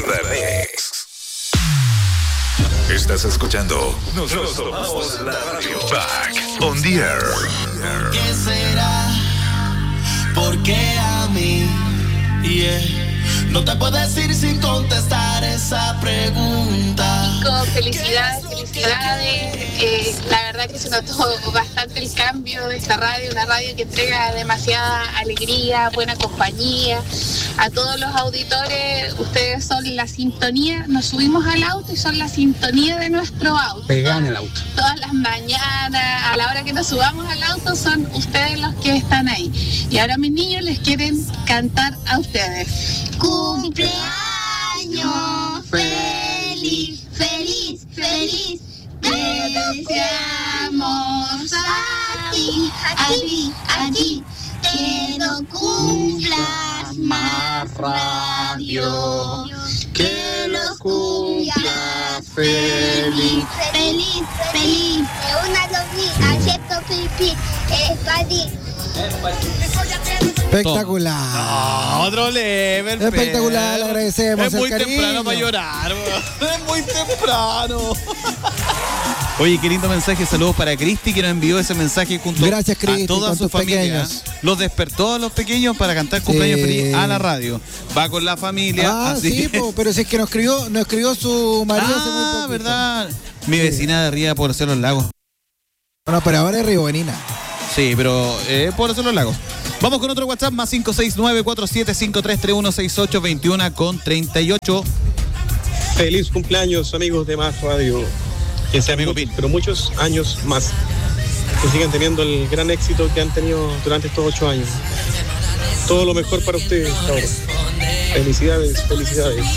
Remix. Estás escuchando Nos tomamos la radio. Back on the air. ¿Por qué será? ¿Por qué a mí? Yeah. No te puedo decir sin contestar esa pregunta. Chicos, felicidades. La verdad que se notó bastante el cambio de esta radio, una radio que entrega demasiada alegría, buena compañía. A todos los auditores, ustedes son la sintonía, nos subimos al auto y son la sintonía de nuestro auto. Pegan el auto. Todas las mañanas, a la hora que nos subamos al auto, son ustedes los que están ahí. Y ahora mis niños les quieren cantar a ustedes. ¡Cumpleaños feliz, feliz, feliz! Te deseamos a ti, que no cumplas más radio, que lo cumplas feliz, feliz, feliz. Una doble, acepto pipí, es feliz. Espectacular. No, otro level. Espectacular, le agradecemos. Es muy el cariño. temprano para llorar, bro. Es muy temprano. Oye, qué lindo mensaje. Saludos para Cristi, que nos envió ese mensaje junto Gracias, Cristi, a toda con su tus familia. pequeños. Los despertó a los pequeños para cantar cumpleaños feliz a la radio. Va con la familia. Así sí, que... pero si es que nos escribió su marido hace muy poquito. Verdad. Mi vecina de arriba por hacer los lagos. Bueno, pero ahora es Riobonina. Sí, pero por hacer los lagos. Vamos con otro WhatsApp, más 569-4753316821 Feliz cumpleaños, amigos de Más Radio. Que sean Amigo muchos, Pin. pero muchos años más. Que sigan teniendo el gran éxito que han tenido durante estos 8 años. Todo lo mejor para ustedes, cabros. Felicidades, felicidades.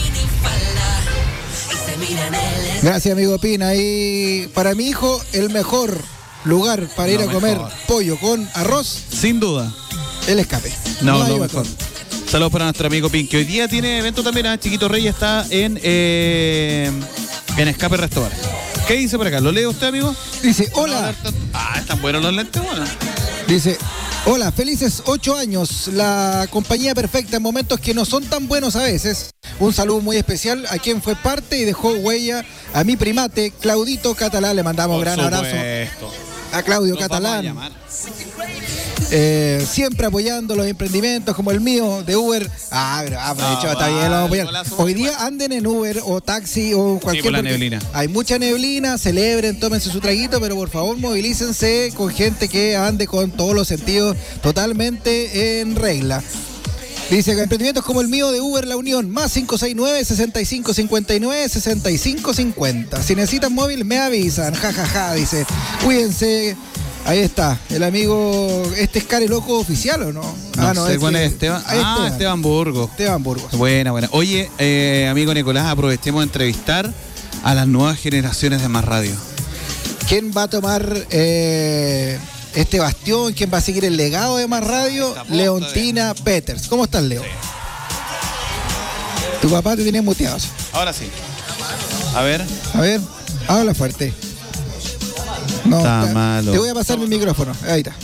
Gracias, amigo Pina. Y para mi hijo, el mejor lugar para ir a comer pollo con arroz, sin duda, el Escape. No, hay lo otro. mejor. Saludos para nuestro amigo Pin, que hoy día tiene evento también. Chiquito Rey está en Escape Restaurant. ¿Qué dice por acá? ¿Lo lee usted, amigo? Dice, hola. Están buenos los lentes, bueno. Dice, hola, felices 8 años. La compañía perfecta en momentos que no son tan buenos a veces. Un saludo muy especial a quien fue parte y dejó huella a mi primate, Claudito Catalán. Le mandamos un gran abrazo a Claudio Catalán. Siempre apoyando los emprendimientos como el mío de Uber. Está bien, lo vamos a apoyar. Hoy día anden en Uber o taxi o cualquier. Sí, por la neblina. Hay mucha neblina, celebren, tómense su traguito, pero por favor movilícense con gente que ande con todos los sentidos totalmente en regla. Dice, emprendimientos como el mío de Uber La Unión, más 569-6559-6550. Si necesitan móvil, me avisan. Ja, dice. Cuídense. Ahí está, el amigo, este es Care Loco oficial, ¿o no? No sé cuál es Esteban. Esteban Burgos. Esteban Burgos. Buena. Oye, amigo Nicolás, aprovechemos de entrevistar a las nuevas generaciones de Más Radio. ¿Quién va a tomar este bastión? ¿Quién va a seguir el legado de Más Radio? Leontina Peters. ¿Cómo estás, Leo? Sí. Tu papá te tiene muteado. Ahora sí. A ver, habla fuerte. No, está malo. Te voy a pasar mi micrófono. Ahí está.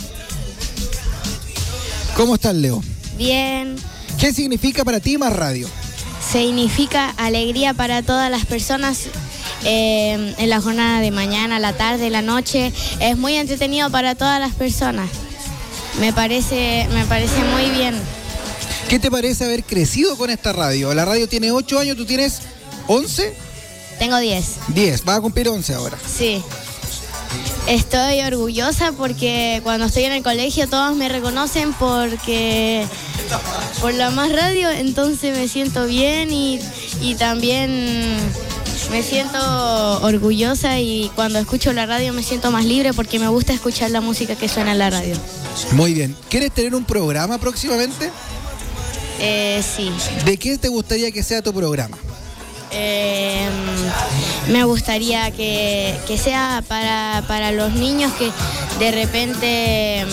¿Cómo estás, Leo? Bien. ¿Qué significa para ti Más Radio? Significa alegría para todas las personas en la jornada de mañana, la tarde, la noche. Es muy entretenido para todas las personas. Me parece muy bien. ¿Qué te parece haber crecido con esta radio? La radio tiene 8 años, ¿tú tienes 11? Tengo 10. 10, vas a cumplir 11 ahora. Sí. Estoy orgullosa porque cuando estoy en el colegio todos me reconocen por la Más Radio, entonces me siento bien y también me siento orgullosa, y cuando escucho la radio me siento más libre porque me gusta escuchar la música que suena en la radio. Muy bien. ¿Quieres tener un programa próximamente? Sí. ¿De qué te gustaría que sea tu programa? Me gustaría que sea para los niños que de repente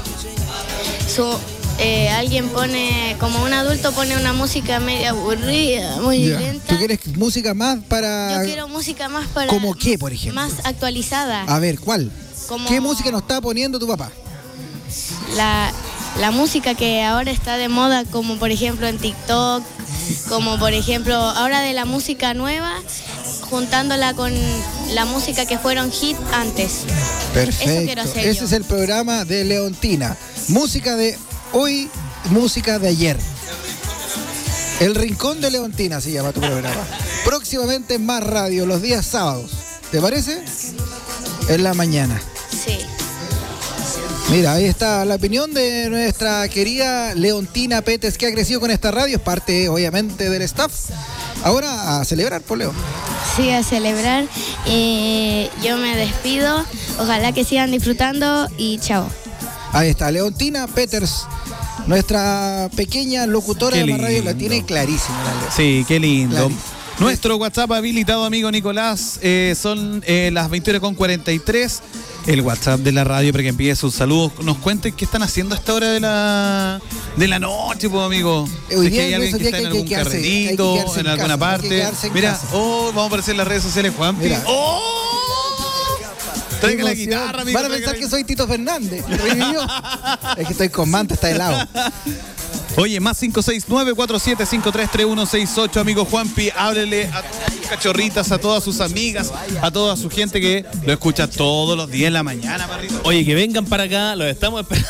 alguien pone, como un adulto pone una música media aburrida, muy lenta. ¿Tú quieres música más para...? Yo quiero música más para... ¿Cómo qué, por ejemplo? Más actualizada. A ver, ¿cuál? Como... ¿Qué música nos está poniendo tu papá? la música que ahora está de moda, como por ejemplo en TikTok, como por ejemplo ahora de la música nueva, juntándola con la música que fueron hit antes. Perfecto. Eso quiero hacer Ese yo. es el programa de Leontina. Música de hoy, música de ayer. El Rincón de Leontina se llama tu programa. Próximamente en Más Radio, los días sábados. ¿Te parece? En la mañana. Sí. Mira, ahí está la opinión de nuestra querida Leontina Petes, que ha crecido con esta radio, es parte obviamente del staff. Ahora a celebrar, por Leo. Sí, a celebrar. Yo me despido. Ojalá que sigan disfrutando y chao. Ahí está, Leontina Peters, nuestra pequeña locutora Qué de Más Radio, la lindo. tiene clarísima. La Leo. Sí, qué lindo. Clarísimo. Nuestro WhatsApp habilitado, amigo Nicolás, son las 21:43. El WhatsApp de la radio para que envíe sus saludos. Nos cuenten qué están haciendo a esta hora de la noche, pues, amigo. Si Hoy es que día hay alguien que hay está en que algún quedarse- hay que carretito, quedarse en en alguna casa, hay que parte. quedarse en Mira, casa. vamos a aparecer en las redes sociales, Juanpi. Mira. Traiga la Emoción. guitarra, amigo. Van a traiga pensar la que soy Tito Fernández. Revivió. Es que estoy con manta, está helado. Oye, más 569-47533168, amigo Juanpi, háblele a todas sus cachorritas, a todas sus amigas, a toda su gente que lo escucha todos los días en la mañana, Marrito. Oye, que vengan para acá, los estamos esperando.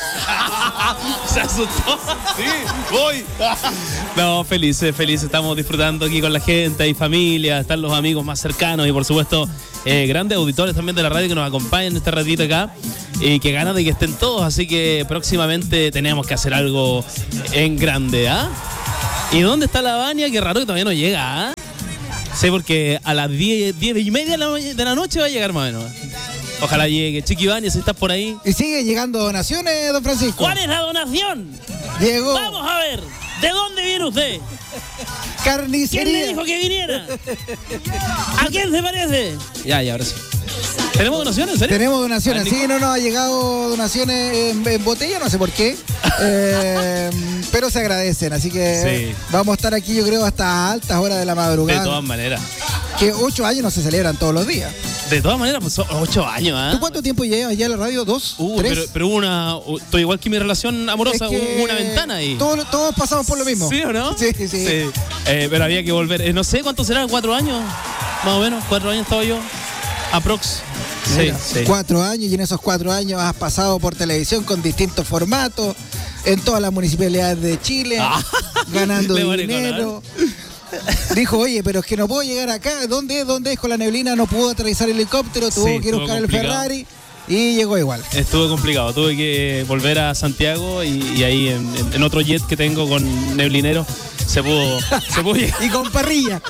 Se asustó. Sí, voy. No, felices, estamos disfrutando aquí con la gente, hay familia, están los amigos más cercanos y por supuesto grandes auditores también de la radio que nos acompañan este ratito acá y que ganas de que estén todos, así que próximamente tenemos que hacer algo en grande, ¿ah? ¿Y dónde está la Vania? Qué raro que todavía no llega, ¿ah? Sí, porque a las 10:30 de la noche va a llegar más o menos. Ojalá llegue. Chiqui Vania, si estás por ahí. Y siguen llegando donaciones, don Francisco. ¿Cuál es la donación? Llegó Vamos a ver. ¿De dónde viene usted? carnicería. ¿Quién le dijo que viniera? ¿A quién se parece? Ya, ahora sí. ¿Tenemos donaciones, en serio? Tenemos donaciones, Ah, sí, no nos ha llegado donaciones en botella, no sé por qué, pero se agradecen, así que Sí. vamos a estar aquí yo creo hasta altas horas de la De madrugada, todas maneras. que 8 años no se celebran todos los días. De todas maneras, pues son 8 años, ¿ah? ¿Tú cuánto tiempo llevas ya en la radio? ¿2? ¿3? Pero hubo estoy igual que mi relación amorosa, Es que hubo una ventana ahí. Todos pasamos por lo mismo. ¿Sí o no? Sí. Pero había que volver. No sé cuánto será, 4 años. Más o menos, 4 años estaba yo. Aprox. Mira, Sí. 4 años, y en esos 4 años has pasado por televisión con distintos formatos, en todas las municipalidades de Chile, ganando Le dinero. Dijo, oye, pero es que no puedo llegar acá. ¿Dónde es? Con la neblina no pudo aterrizar el helicóptero, tuvo Sí, que ir a estuvo buscar el complicado. Ferrari y llegó igual. Estuvo complicado, tuve que volver a Santiago y ahí en otro jet que tengo con neblinero se pudo llegar. Y con parrilla.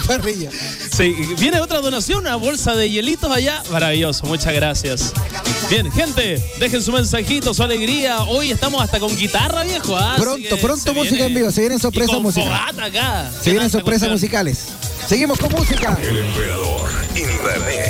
Sí, viene otra donación, una bolsa de hielitos allá, maravilloso, muchas gracias. Bien, gente, dejen su mensajito, su alegría, hoy estamos hasta con guitarra, viejo. Pronto música en vivo, se vienen sorpresas musicales. Fogata acá. Se vienen sorpresas musicales. Seguimos con música. El emperador Internet.